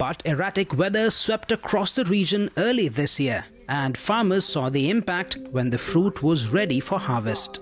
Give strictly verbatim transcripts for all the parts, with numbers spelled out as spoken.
But erratic weather swept across the region early this year, and farmers saw the impact when the fruit was ready for harvest.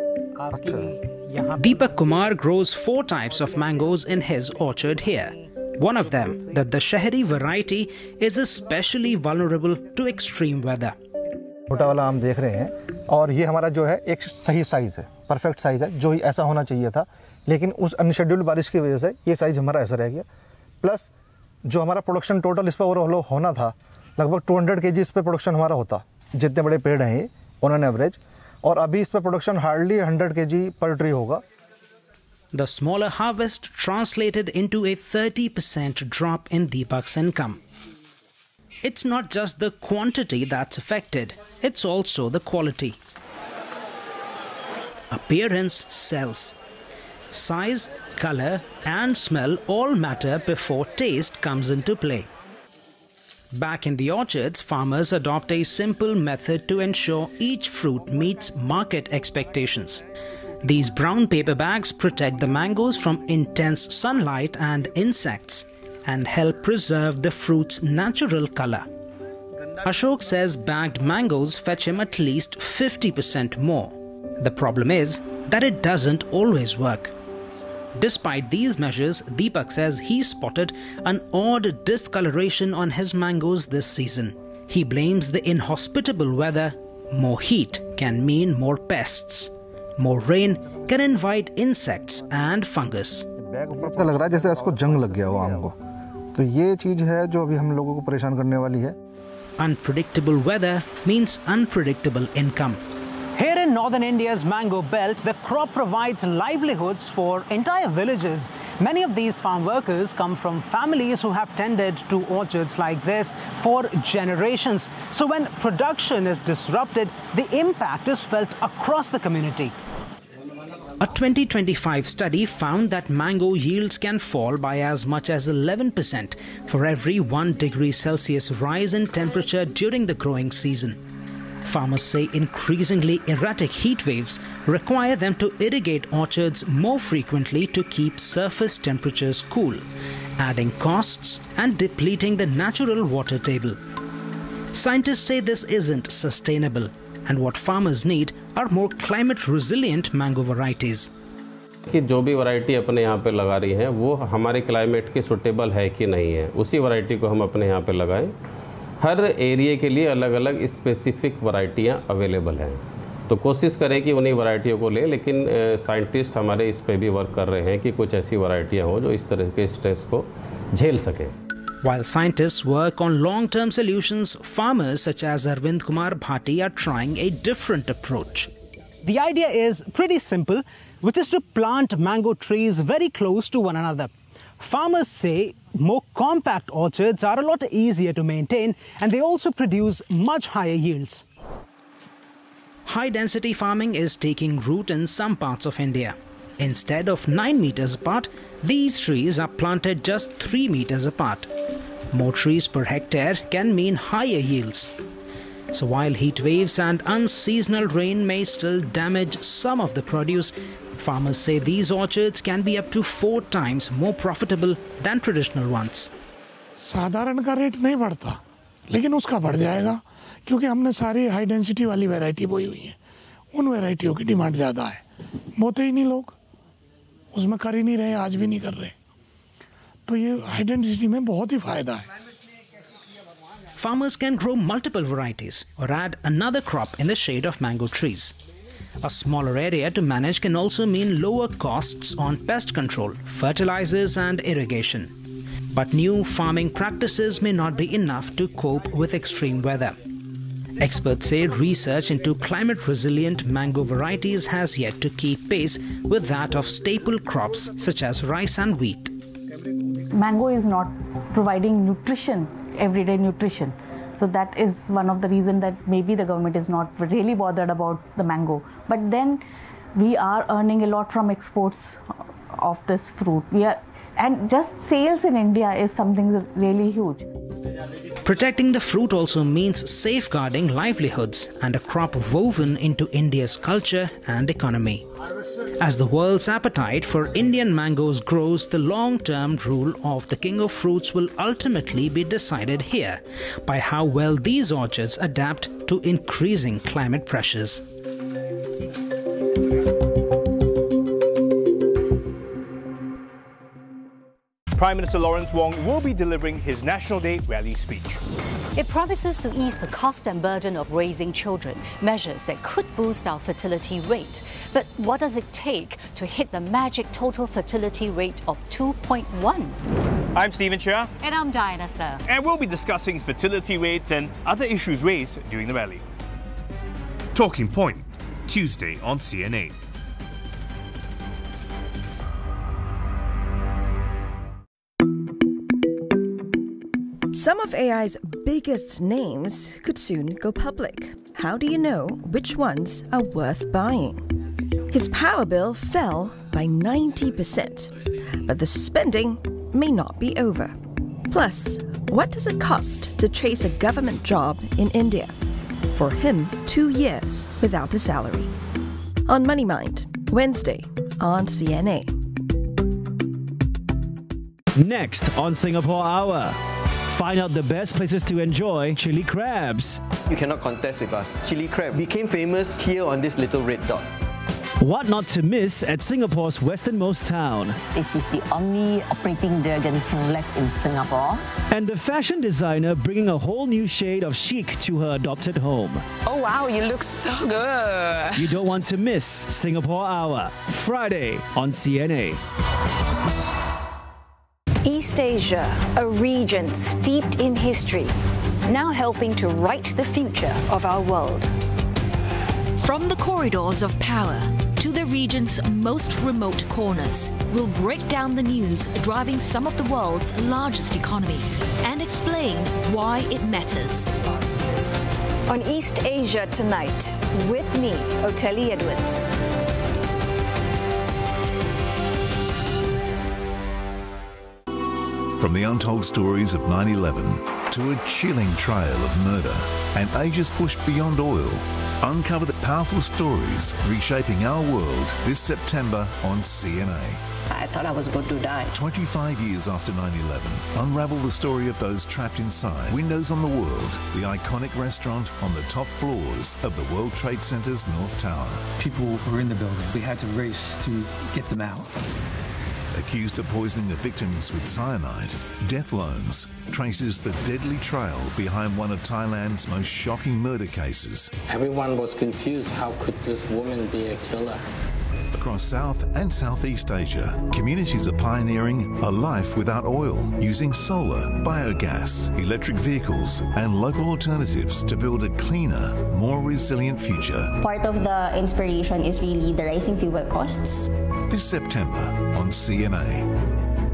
Deepak Kumar grows four types of mangoes in his orchard here. One of them, the Dashehri variety, is especially vulnerable to extreme weather. छोटा वाला आम देख रहे हैं और ये हमारा जो है एक सही साइज है, परफेक्ट साइज है, जो ऐसा होना चाहिए था, लेकिन उस अनशेड्यूल्ड बारिश की वजह से ये साइज हमारा ऐसा रह गया। प्लस जो हमारा प्रोडक्शन टोटल इस पर होना था, लगभग दो सौ केजी इस पे प्रोडक्शन हमारा होता, जितने बड़े पेड़ हैं ये ऑन एन एवरेज, और अभी इस पे प्रोडक्शन हार्डली सौ केजी पर ट्री होगा। The smaller harvest translated into a thirty percent drop in Deepak's income. It's not just the quantity that's affected, it's also the quality. Appearance sells. Size, color, and smell all matter before taste comes into play. Back in the orchards, farmers adopt a simple method to ensure each fruit meets market expectations. These brown paper bags protect the mangoes from intense sunlight and insects and help preserve the fruit's natural color. Ashok says bagged mangoes fetch him at least fifty percent more. The problem is that it doesn't always work. Despite these measures, Deepak says he spotted an odd discoloration on his mangoes this season. He blames the inhospitable weather. More heat can mean more pests. More rain can invite insects and fungus. Bag ऊपर लग रहा है जैसे इसको जंग लग गया हो आम को, तो ये चीज है जो अभी हम लोगों को परेशान करने वाली है। Unpredictable weather means unpredictable income. Here in northern India's mango belt, the crop provides livelihoods for entire villages. Many of these farm workers come from families who have tended to orchards like this for generations. So when production is disrupted, the impact is felt across the community. A twenty twenty-five study found that mango yields can fall by as much as eleven percent for every one degree Celsius rise in temperature during the growing season. Farmers say increasingly erratic heat waves require them to irrigate orchards more frequently to keep surface temperatures cool, adding costs and depleting the natural water table. Scientists say this isn't sustainable, and what farmers need are more climate-resilient mango varieties. कि जो भी variety अपने यहाँ पे लगा रही हैं वो हमारे क्लाइमेट के सूटेबल है कि नहीं है, उसी वैरायटी को हम अपने यहाँ पे लगाएं। हर एरिया के लिए अलग अलग स्पेसिफिक वैरायटियाँ अवेलेबल हैं, तो कोशिश करें कि उन्हीं वैरायटियों को लें, लेकिन साइंटिस्ट हमारे इस पे भी वर्क कर रहे हैं कि कुछ ऐसी वैरायटियाँ हों जो इस तरह के स्ट्रेस को झेल सकें। While scientists work on long-term solutions, farmers such as Arvind Kumar Bhati are trying a different approach. The idea is pretty simple, which is to plant mango trees very close to one another. Farmers say more compact orchards are a lot easier to maintain, and they also produce much higher yields. High-density farming is taking root in some parts of India. Instead of nine meters apart, these trees are planted just three meters apart. More trees per hectare can mean higher yields. So while heat waves and unseasonal rain may still damage some of the produce, farmers say these orchards can be up to four times more profitable than traditional ones. साधारण का rate नहीं बढ़ता, लेकिन उसका बढ़ जाएगा क्योंकि हमने सारी हाई डेंसिटी वाली वैरायटी बोई हुई है। उन वैरायटियों की डिमांड ज़्यादा है, बोते ही नहीं लोग, उसमें कर ही नहीं रहे, आज भी नहीं कर रहे, तो ये हाई डेंसिटी में बहुत ही फायदा है। Farmers can grow multiple varieties or add another crop in the shade of mango trees. A smaller area to manage can also mean lower costs on pest control, fertilizers and irrigation. But new farming practices may not be enough to cope with extreme weather. Experts say research into climate-resilient mango varieties has yet to keep pace with that of staple crops such as rice and wheat. Mango is not providing nutrition, everyday nutrition. So that is one of the reasons that maybe the government is not really bothered about the mango. But then we are earning a lot from exports of this fruit. We are, and just sales in India is something really huge. Protecting the fruit also means safeguarding livelihoods and a crop woven into India's culture and economy. As the world's appetite for Indian mangoes grows, the long-term rule of the king of fruits will ultimately be decided here by how well these orchards adapt to increasing climate pressures. Prime Minister Lawrence Wong will be delivering his National Day rally speech. It promises to ease the cost and burden of raising children, measures that could boost our fertility rate. But what does it take to hit the magic total fertility rate of two point one? I'm Stephen Chia. And I'm Diana Sir. And we'll be discussing fertility rates and other issues raised during the rally. Talking Point, Tuesday on C N A. Some of A I's biggest names could soon go public. How do you know which ones are worth buying? His power bill fell by ninety percent, but the spending may not be over. Plus, what does it cost to chase a government job in India? For him, two years without a salary. On Money Mind, Wednesday on C N A. Next on Singapore Hour. Find out the best places to enjoy chili crabs. You cannot contest with us. Chili crab became famous here on this little red dot. What not to miss at Singapore's westernmost town. This is the only operating Dragon King left in Singapore. And the fashion designer bringing a whole new shade of chic to her adopted home. Oh wow, you look so good. You don't want to miss Singapore Hour, Friday on C N A. East Asia, a region steeped in history, now helping to write the future of our world. From the corridors of power to the region's most remote corners, we'll break down the news driving some of the world's largest economies and explain why it matters. On East Asia Tonight, with me, Oteli Edwards. From the untold stories of nine eleven to a chilling trail of murder and ages pushed beyond oil, uncover the powerful stories reshaping our world this September on C N A. I thought I was going to die. twenty-five years after nine eleven, unravel the story of those trapped inside Windows on the World, the iconic restaurant on the top floors of the World Trade Center's North Tower. People were in the building. We had to race to get them out. Accused of poisoning the victims with cyanide, Death Loans traces the deadly trail behind one of Thailand's most shocking murder cases. Everyone was confused. How could this woman be a killer? Across South and Southeast Asia, communities are pioneering a life without oil, using solar, biogas, electric vehicles, and local alternatives to build a cleaner, more resilient future. Part of the inspiration is really the rising fuel costs. This September on C N A.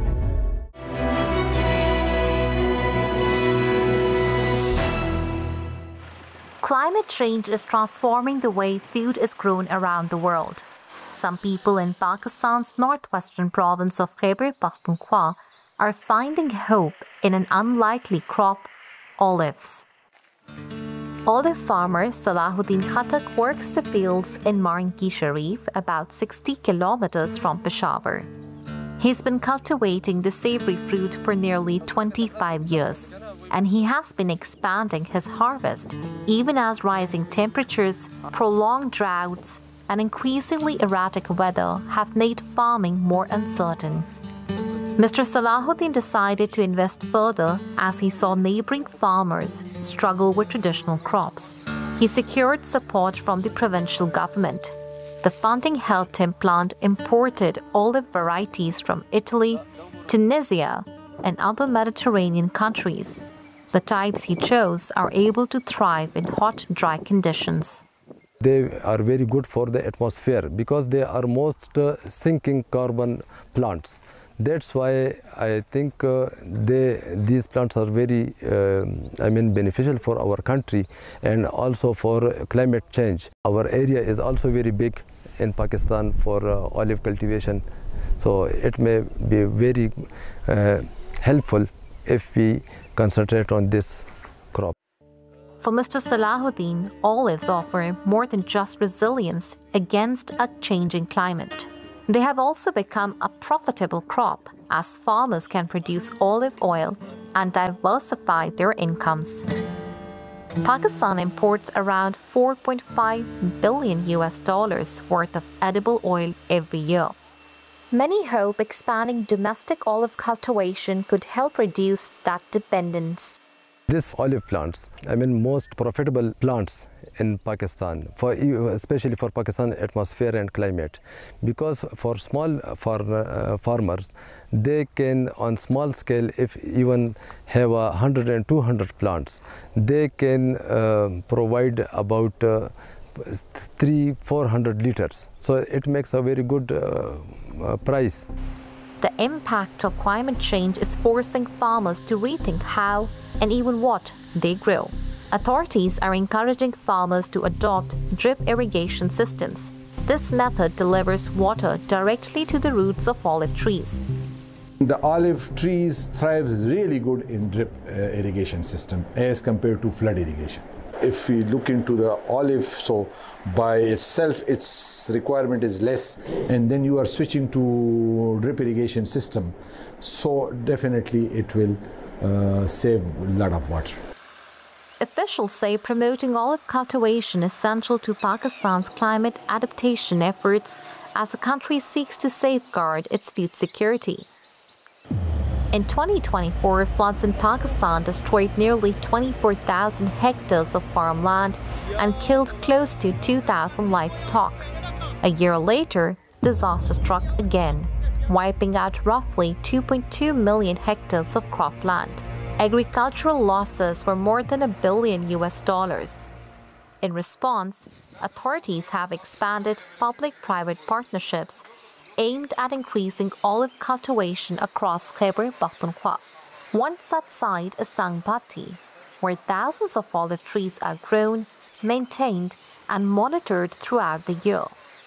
Climate change is transforming the way food is grown around the world. Some people in Pakistan's northwestern province of Khyber Pakhtunkhwa are finding hope in an unlikely crop, olives. Olive farmer Salahuddin Khattak works the fields in Marangi Sharif, about sixty kilometers from Peshawar. He's been cultivating the savory fruit for nearly twenty-five years, and he has been expanding his harvest even as rising temperatures, prolonged droughts, and increasingly erratic weather have made farming more uncertain. Mister Salahuddin decided to invest further as he saw neighboring farmers struggle with traditional crops. He secured support from the provincial government. The funding helped him plant imported olive varieties from Italy, Tunisia, and other Mediterranean countries. The types he chose are able to thrive in hot, dry conditions. They are very good for the atmosphere because they are most uh, sinking carbon plants. That's why I think uh, they, these plants are very, uh, I mean, beneficial for our country and also for climate change. Our area is also very big in Pakistan for uh, olive cultivation, so it may be very uh, helpful if we concentrate on this crop. For Mister Salahuddin, olives offer more than just resilience against a changing climate. They have also become a profitable crop as farmers can produce olive oil and diversify their incomes. Pakistan imports around four point five billion U S dollars worth of edible oil every year. Many hope expanding domestic olive cultivation could help reduce that dependence. These olive plants, I mean most profitable plants in Pakistan, for especially for Pakistan atmosphere and climate, because for small for, uh, farmers, they can on small scale, if even have a hundred and two hundred plants, they can uh, provide about uh, three four hundred liters. So it makes a very good uh, uh, price. The impact of climate change is forcing farmers to rethink how and even what they grow. Authorities are encouraging farmers to adopt drip irrigation systems. This method delivers water directly to the roots of olive trees. The olive trees thrives really good in drip uh, irrigation system as compared to flood irrigation. If we look into the olive, so by itself its requirement is less, and then you are switching to drip irrigation system, so definitely it will uh, save a lot of water. Officials say promoting olive cultivation is central to Pakistan's climate adaptation efforts as the country seeks to safeguard its food security. In twenty twenty-four, floods in Pakistan destroyed nearly twenty-four thousand hectares of farmland and killed close to two thousand livestock. A year later, disaster struck again, wiping out roughly two point two million hectares of cropland. Agricultural losses were more than a billion U S dollars. In response, authorities have expanded public-private partnerships aimed at increasing olive cultivation across Khyber Pakhtunkhwa. One such site is Sangbati, where thousands of olive trees are grown, maintained, and monitored throughout the year.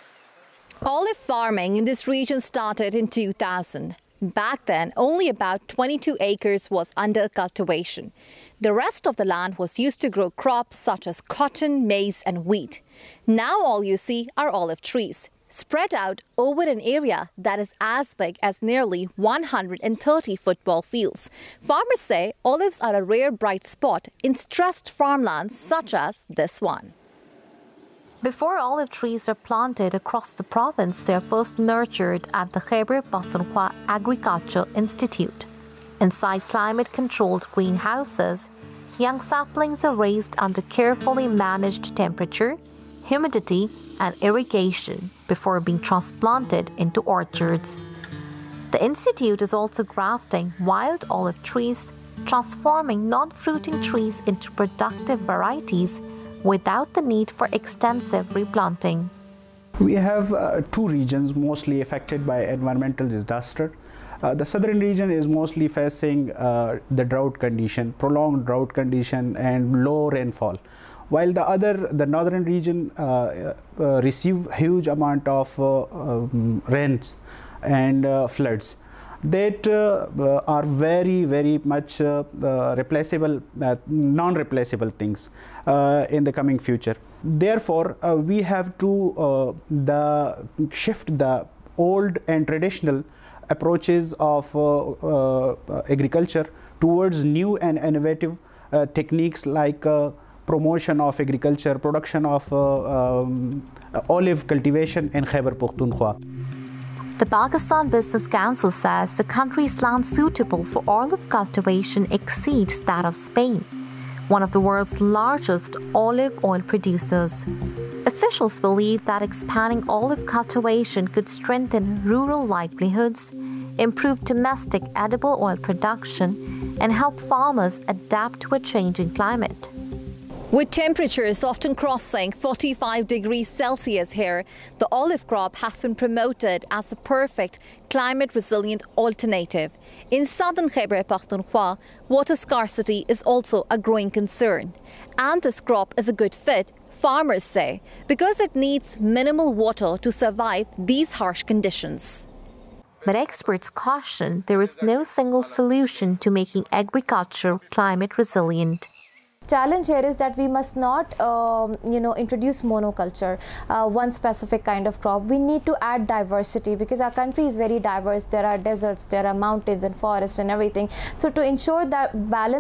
Olive farming in this region started in two thousand. Back then, only about twenty-two acres was under cultivation. The rest of the land was used to grow crops such as cotton, maize, and wheat. Now all you see are olive trees, spread out over an area that is as big as nearly one hundred thirty football fields. Farmers say olives are a rare bright spot in stressed farmlands such as this one. Before olive trees are planted across the province, they are first nurtured at the Khyber Pakhtunkhwa Agriculture Institute. Inside climate-controlled greenhouses, young saplings are raised under carefully managed temperature, humidity, and irrigation before being transplanted into orchards. The institute is also grafting wild olive trees, transforming non-fruiting trees into productive varieties without the need for extensive replanting. We have uh, two regions mostly affected by environmental disaster. Uh, the southern region is mostly facing uh, the drought condition, prolonged drought condition and low rainfall, while the other, the northern region uh, uh, receive huge amount of uh, um, rains and uh, floods that uh, uh, are very very much uh, uh, replaceable, uh, non-replaceable things uh, in the coming future. Therefore, uh, we have to uh, the shift the old and traditional approaches of uh, uh, agriculture towards new and innovative uh, techniques like uh, promotion of agriculture, production of uh, um, olive cultivation in Khyber Pakhtunkhwa. The Pakistan Business Council says the country's land suitable for olive cultivation exceeds that of Spain, one of the world's largest olive oil producers. Officials believe that expanding olive cultivation could strengthen rural livelihoods, improve domestic edible oil production, and help farmers adapt to a changing climate. With temperatures often crossing forty-five degrees Celsius here, the olive crop has been promoted as a perfect climate-resilient alternative. In southern Khyber Pakhtunkhwa, water scarcity is also a growing concern. And this crop is a good fit, farmers say, because it needs minimal water to survive these harsh conditions. But experts caution there is no single solution to making agriculture climate resilient. challenge here is that we must not, um, you know, introduce monoculture, uh, one specific kind of crop. We need to add diversity because our country is very diverse. There are deserts, there are mountains and forests and everything. So to ensure that balance